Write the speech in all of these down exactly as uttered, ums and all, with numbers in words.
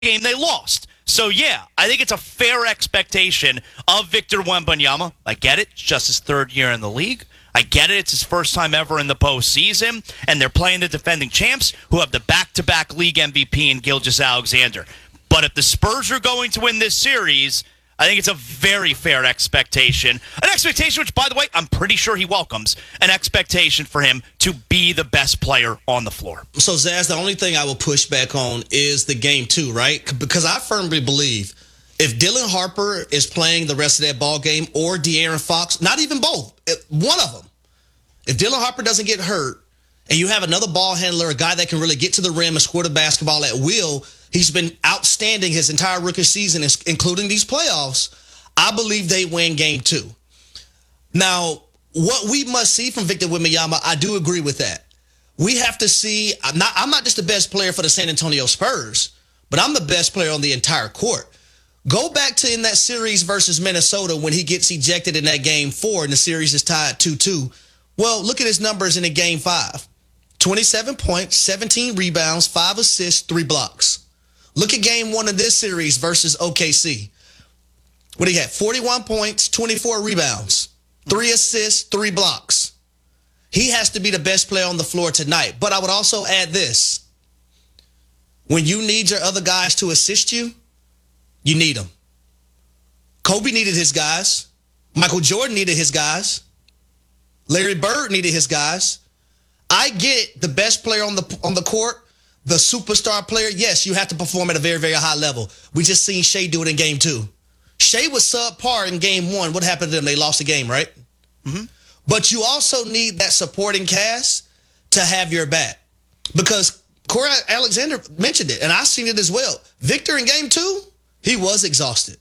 game they lost. So, yeah, I think it's a fair expectation of Victor Wembanyama. I get it. It's just his third year in the league. I get it. It's his first time ever in the postseason, and they're playing the defending champs who have the back-to-back league M V P in Gilgeous-Alexander. But if the Spurs are going to win this series, I think it's a very fair expectation. An expectation which, by the way, I'm pretty sure he welcomes. An expectation for him to be the best player on the floor. So, Zaz, the only thing I will push back on is the game two, right? Because I firmly believe if Dylan Harper is playing the rest of that ball game or De'Aaron Fox, not even both, one of them, if Dylan Harper doesn't get hurt and you have another ball handler, a guy that can really get to the rim and score the basketball at will, he's been outstanding his entire rookie season, including these playoffs, I believe they win game two. Now, what we must see from Victor Wembanyama, I do agree with that. We have to see, I'm not, I'm not just the best player for the San Antonio Spurs, but I'm the best player on the entire court. Go back to in that series versus Minnesota when he gets ejected in that game four and the series is tied two two. Well, look at his numbers in the game five. twenty-seven points, seventeen rebounds, five assists, three blocks. Look at game one of this series versus O K C. What do you have? forty-one points, twenty-four rebounds, three assists, three blocks. He has to be the best player on the floor tonight. But I would also add this. When you need your other guys to assist you, you need them. Kobe needed his guys. Michael Jordan needed his guys. Larry Bird needed his guys. I get the best player on the on the court, the superstar player. Yes, you have to perform at a very, very high level. We just seen Shea do it in game two. Shea was subpar in game one. What happened to them? They lost the game, right? Mm-hmm. But you also need that supporting cast to have your back. Because Corey Alexander mentioned it, and I've seen it as well. Victor in game two, he was exhausted.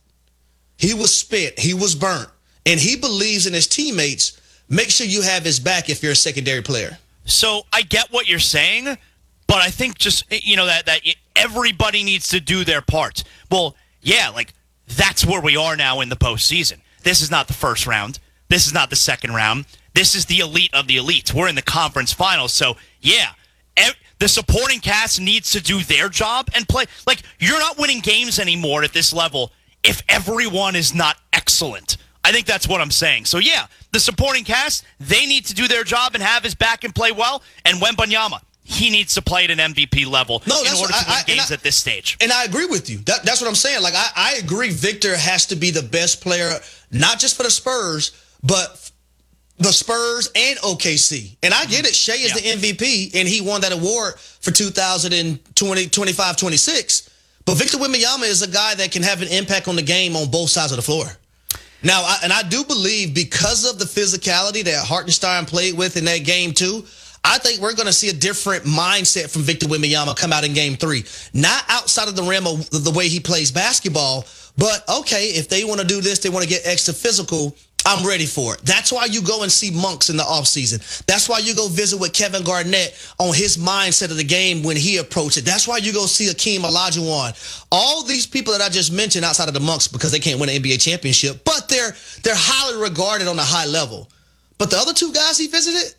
He was spent. He was burnt. And he believes in his teammates. Make sure you have his back if you're a secondary player. So I get what you're saying, but I think just, you know, that, that everybody needs to do their part. Well, yeah, like, that's where we are now in the postseason. This is not the first round. This is not the second round. This is the elite of the elites. We're in the conference finals. So, yeah, ev- the supporting cast needs to do their job and play. Like, you're not winning games anymore at this level if everyone is not excellent. I think that's what I'm saying. So, yeah, the supporting cast, they need to do their job and have his back and play well. And Wembanyama, he needs to play at an M V P level no, in order what, to win I, games I, at this stage. And I agree with you. That, that's what I'm saying. Like, I, I agree Victor has to be the best player, not just for the Spurs, but the Spurs and O K C. And I get it. Shea is yeah. the M V P, and he won that award for two thousand twenty, twenty-five, twenty-six. But Victor Wembanyama is a guy that can have an impact on the game on both sides of the floor. Now, I, and I do believe because of the physicality that Hartenstein played with in that game too, I think we're going to see a different mindset from Victor Wembanyama come out in game three. Not outside of the rim of the way he plays basketball, but okay, if they want to do this, they want to get extra physical, I'm ready for it. That's why you go and see Monks in the offseason. That's why you go visit with Kevin Garnett on his mindset of the game when he approached it. That's why you go see Akeem Olajuwon. All these people that I just mentioned outside of the Monks because they can't win an N B A championship, but they're they're highly regarded on a high level. But the other two guys he visited,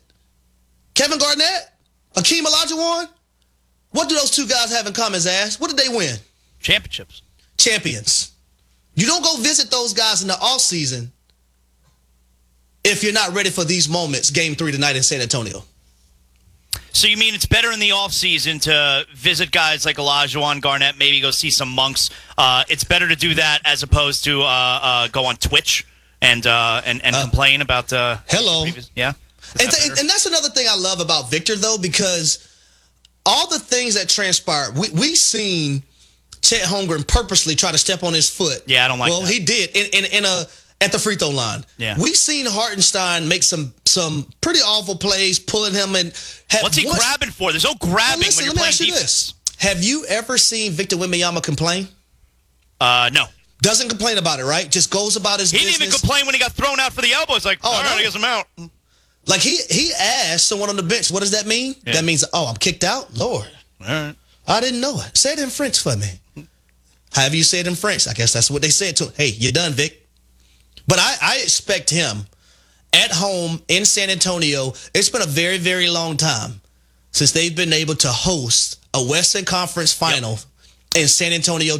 Kevin Garnett, Akeem Olajuwon, what do those two guys have in common, Zaz? What did they win? Championships. Champions. You don't go visit those guys in the offseason if you're not ready for these moments, game three tonight in San Antonio. So you mean it's better in the offseason to visit guys like Olajuwon, Garnett, maybe go see some Monks. Uh, it's better to do that as opposed to uh, uh, go on Twitch and uh, and, and uh, complain about uh, hello. Previous, yeah. And, th- and that's another thing I love about Victor, though, because all the things that transpired, we we seen Chet Holmgren purposely try to step on his foot. Yeah, I don't like well, that. Well, he did in, in, in a at the free throw line. Yeah. We seen Hartenstein make some some pretty awful plays, pulling him and have, what's he once, grabbing for? There's no grabbing well, listen, when you're playing you defense. This. Have you ever seen Victor Wembanyama complain? Uh, no. Doesn't complain about it, right? Just goes about his he business. He didn't even complain when he got thrown out for the elbow. It's like, oh, all right, no. I guess I'm out. Like, he he asked someone on the bench, what does that mean? Yeah. That means, oh, I'm kicked out? Lord. All right. I didn't know it. Say it in French for me. However you say it in French. I guess that's what they said to him. Hey, you're done, Vic. But I, I expect him at home in San Antonio. It's been a very, very long time since they've been able to host a Western Conference final. Yep. and San Antonio